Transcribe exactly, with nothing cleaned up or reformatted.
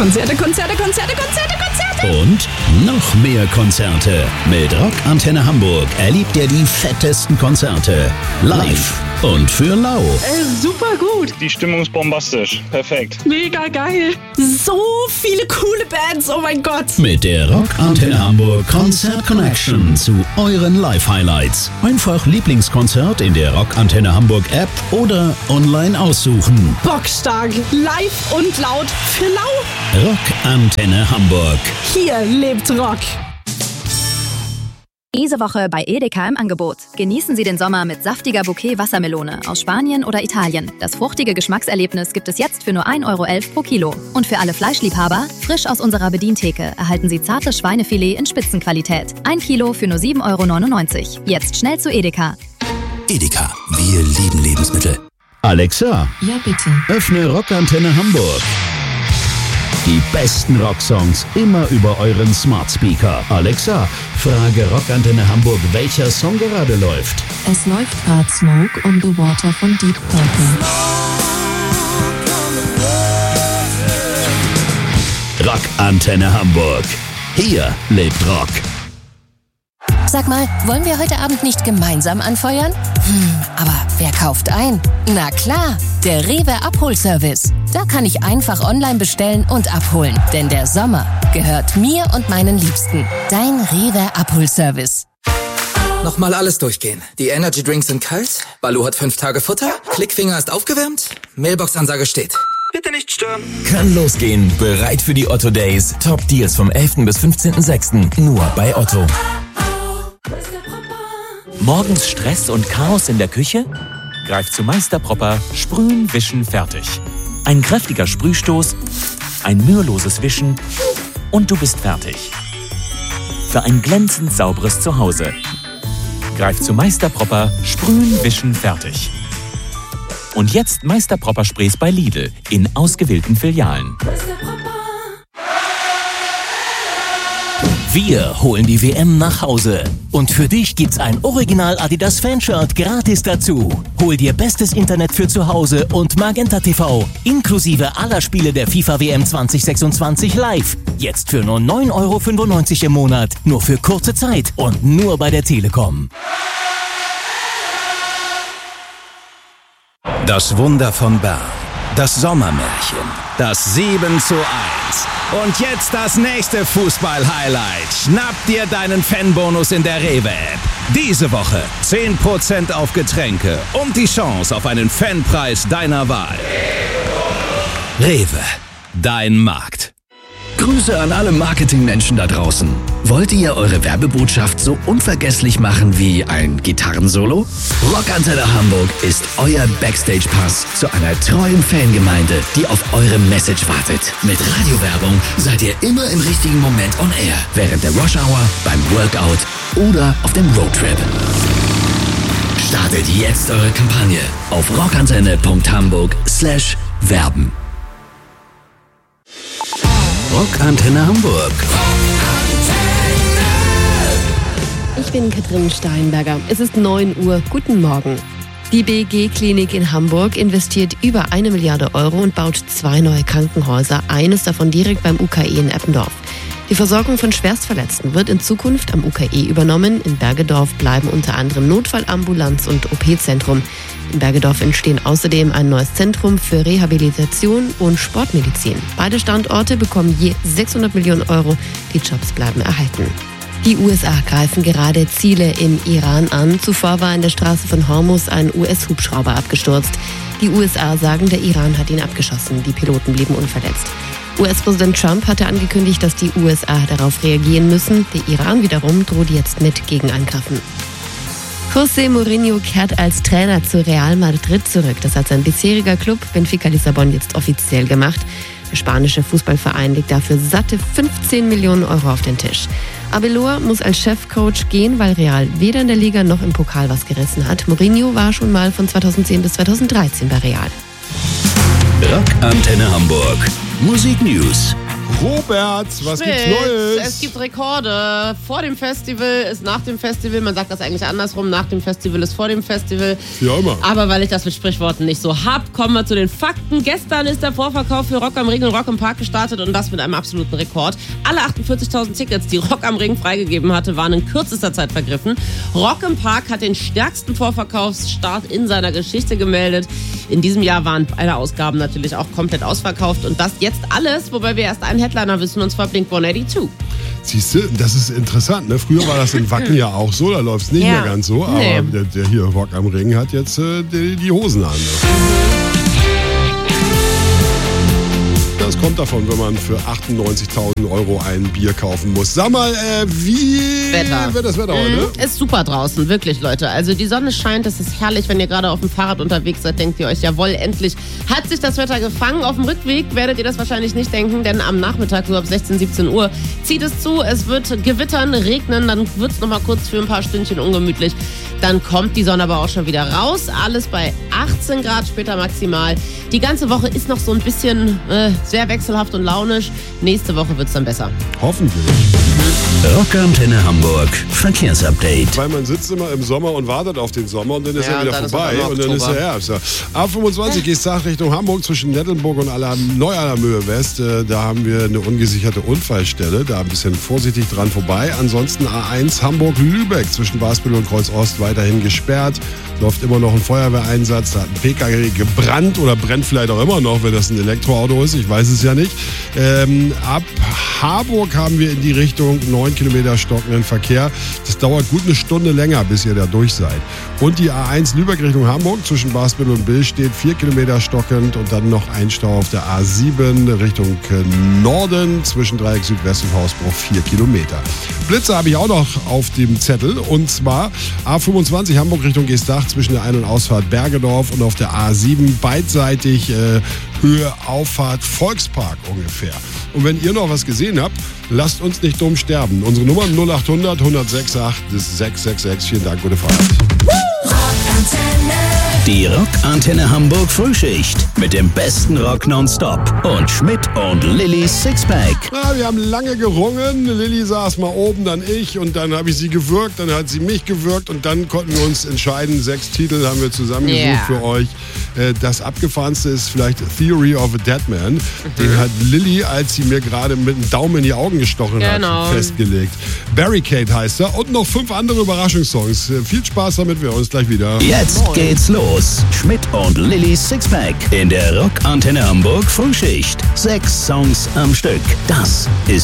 Konzerte, Konzerte, Konzerte, Konzerte, Konzerte. Und noch mehr Konzerte. Mit Rock Antenne Hamburg erlebt ihr die fettesten Konzerte. Live und für lau. Ey, super gut. Die Stimmung ist bombastisch. Perfekt. Mega geil. So viele coole Bands, oh mein Gott. Mit der Rock Antenne Hamburg Konzert Connection zu euren Live-Highlights. Einfach Lieblingskonzert in der Rock Antenne Hamburg App oder online aussuchen. Bockstark, live und laut für lau. Rock Antenne Hamburg. Hier lebt Rock. Diese Woche bei Edeka im Angebot. Genießen Sie den Sommer mit saftiger Bouquet Wassermelone aus Spanien oder Italien. Das fruchtige Geschmackserlebnis gibt es jetzt für nur ein Euro elf pro Kilo. Und für alle Fleischliebhaber, frisch aus unserer Bedientheke, erhalten Sie zartes Schweinefilet in Spitzenqualität. Ein Kilo für nur sieben Euro neunundneunzig. Jetzt schnell zu Edeka. Edeka, wir lieben Lebensmittel. Alexa, ja bitte. Öffne Rock Antenne Hamburg. Die besten Rocksongs immer über euren Smart Speaker. Alexa, frage Rock Antenne Hamburg, welcher Song gerade läuft. Es läuft gerade Smoke on the Water von Deep Purple. Rock Antenne Hamburg. Hier lebt Rock. Sag mal, wollen wir heute Abend nicht gemeinsam anfeuern? Hm, aber wer kauft ein? Na klar, der Rewe Abholservice. Da kann ich einfach online bestellen und abholen. Denn der Sommer gehört mir und meinen Liebsten. Dein Rewe Abholservice. Nochmal alles durchgehen. Die Energy Drinks sind kalt, Balu hat fünf Tage Futter, Klickfinger ist aufgewärmt, Mailbox-Ansage steht. Bitte nicht stören. Kann losgehen. Bereit für die Otto Days. Top Deals vom elften bis fünfzehnten sechsten Nur bei Otto. Morgens Stress und Chaos in der Küche? Greif zu Meister Propper, sprühen, wischen, fertig. Ein kräftiger Sprühstoß, ein müheloses Wischen und du bist fertig. Für ein glänzend sauberes Zuhause. Greif zu Meister Propper, sprühen, wischen, fertig. Und jetzt Meister Propper Sprays bei Lidl in ausgewählten Filialen. Wir holen die W M nach Hause. Und für dich gibt's ein Original Adidas Fanshirt gratis dazu. Hol dir bestes Internet für zu Hause und Magenta T V inklusive aller Spiele der FIFA W M zwanzig sechsundzwanzig live. Jetzt für nur neun Euro fünfundneunzig im Monat. Nur für kurze Zeit und nur bei der Telekom. Das Wunder von Bern. Das Sommermärchen. Das sieben zu eins. Und jetzt das nächste Fußball-Highlight. Schnapp dir deinen Fanbonus in der Rewe-App. Diese Woche zehn Prozent auf Getränke und die Chance auf einen Fanpreis deiner Wahl. Rewe, dein Markt. Grüße an alle Marketingmenschen da draußen. Wollt ihr eure Werbebotschaft so unvergesslich machen wie ein Gitarrensolo? Rock Antenne Hamburg ist euer Backstage-Pass zu einer treuen Fangemeinde, die auf eure Message wartet. Mit Radiowerbung seid ihr immer im richtigen Moment on air. Während der Rush-Hour, beim Workout oder auf dem Roadtrip. Startet jetzt eure Kampagne auf rockantenne.hamburg slash werben. Rock Antenne Hamburg. Ich bin Katrin Steinberger. Es ist neun Uhr. Guten Morgen. Die B G-Klinik in Hamburg investiert über eine Milliarde Euro und baut zwei neue Krankenhäuser, eines davon direkt beim U K E in Eppendorf. Die Versorgung von Schwerstverletzten wird in Zukunft am U K E übernommen. In Bergedorf bleiben unter anderem Notfallambulanz und O P-Zentrum. In Bergedorf entstehen außerdem ein neues Zentrum für Rehabilitation und Sportmedizin. Beide Standorte bekommen je sechshundert Millionen Euro. Die Jobs bleiben erhalten. Die U S A greifen gerade Ziele im Iran an. Zuvor war in der Straße von Hormuz ein U S-Hubschrauber abgestürzt. Die U S A sagen, der Iran hat ihn abgeschossen. Die Piloten blieben unverletzt. U S-Präsident Trump hatte angekündigt, dass die U S A darauf reagieren müssen. Der Iran wiederum droht jetzt mit Gegenangriffen. José Mourinho kehrt als Trainer zu Real Madrid zurück. Das hat sein bisheriger Club Benfica Lissabon jetzt offiziell gemacht. Der spanische Fußballverein legt dafür satte fünfzehn Millionen Euro auf den Tisch. Arbeloa muss als Chefcoach gehen, weil Real weder in der Liga noch im Pokal was gerissen hat. Mourinho war schon mal von zweitausendzehn bis zweitausenddreizehn bei Real. Rock Antenne Hamburg. Musik News. Robert, was Schmitz, gibt's Neues? Es gibt Rekorde. Vor dem Festival ist nach dem Festival. Man sagt das eigentlich andersrum. Nach dem Festival ist vor dem Festival. Ja, immer. Aber weil ich das mit Sprichworten nicht so hab, kommen wir zu den Fakten. Gestern ist der Vorverkauf für Rock am Ring und Rock im Park gestartet und das mit einem absoluten Rekord. Alle achtundvierzigtausend Tickets, die Rock am Ring freigegeben hatte, waren in kürzester Zeit vergriffen. Rock im Park hat den stärksten Vorverkaufsstart in seiner Geschichte gemeldet. In diesem Jahr waren beide Ausgaben natürlich auch komplett ausverkauft und das jetzt alles, wobei wir erst einen Headliner wissen, und zwar Blink one eighty-two. Siehst du, das ist interessant. Ne? Früher war das in Wacken ja auch so, da läuft es nicht Ja. mehr ganz so. Aber Nee. der, der hier Rock am Ring hat jetzt äh, die, die Hosen an. Ne? Das kommt davon, wenn man für achtundneunzigtausend Euro ein Bier kaufen muss. Sag mal, äh, wie Wetter. wird das Wetter Mhm. heute? Ist super draußen, wirklich, Leute. Also die Sonne scheint, es ist herrlich. Wenn ihr gerade auf dem Fahrrad unterwegs seid, denkt ihr euch, jawohl, endlich hat sich das Wetter gefangen. Auf dem Rückweg werdet ihr das wahrscheinlich nicht denken, denn am Nachmittag, so ab sechzehn, siebzehn Uhr, zieht es zu. Es wird gewittern, regnen, dann wird es nochmal kurz für ein paar Stündchen ungemütlich. Dann kommt die Sonne aber auch schon wieder raus. Alles bei achtzehn Grad später maximal. Die ganze Woche ist noch so ein bisschen äh, sehr wechselhaft und launisch. Nächste Woche wird es dann besser. Hoffentlich. Rockantenne Hamburg Verkehrsupdate. Weil man sitzt immer im Sommer und wartet auf den Sommer und dann ist Ja, er wieder dann ist vorbei auf einmal und dann ist Oktober. er Herbst. A fünfundzwanzig geht Tag Richtung Hamburg zwischen Nettelnburg und Neu-Alamöhe West. Äh, Da haben wir eine ungesicherte Unfallstelle. Da ein bisschen vorsichtig dran vorbei. Ansonsten A eins Hamburg-Lübeck zwischen Basbüttel und Kreuz-Ost weiterhin gesperrt. Läuft immer noch ein Feuerwehreinsatz. Da hat ein P K W gebrannt oder brennt vielleicht auch immer noch, wenn das ein Elektroauto ist. Ich weiß es ja nicht. Ähm, ab Harburg haben wir in die Richtung neun Kilometer stockenden Verkehr. Das dauert gut eine Stunde länger, bis ihr da durch seid. Und die A eins Lübeck Richtung Hamburg zwischen Basbüttel und Bill steht vier Kilometer stockend und dann noch ein Stau auf der A sieben Richtung Norden zwischen Dreieck Südwest und Hausbruch vier Kilometer. Blitze habe ich auch noch auf dem Zettel und zwar A fünfundzwanzig Hamburg Richtung Geestach zwischen der Ein- und Ausfahrt Bergedorf und auf der A sieben beidseitig äh, Höhe Auffahrt Volkspark ungefähr. Und wenn ihr noch was gesehen habt, lasst uns nicht dumm sterben. Unsere Nummer null acht hundert, hundertsechsundachtzig sechs sechs sechs. Vielen Dank, gute Fahrt. Die Rockantenne Hamburg Frühschicht mit dem besten Rock nonstop und Schmidt und Lillys Sixpack. Ja, wir haben lange gerungen. Lilly saß mal oben, dann ich und dann habe ich sie gewürgt, dann hat sie mich gewürgt und dann konnten wir uns entscheiden. Sechs Titel haben wir zusammengesucht Yeah. für euch. Äh, Das abgefahrenste ist vielleicht Theory of a Dead Man. Den hat Lilly, als sie mir gerade mit dem Daumen in die Augen gestochen Genau. hat, festgelegt. Barricade heißt er und noch fünf andere Überraschungssongs. Äh, Viel Spaß damit, wir hören uns gleich wieder. Jetzt geht's los. Schmidt und Lillys Sixpack in der Rockantenne Hamburg Frühschicht. Sechs Songs am Stück. Das ist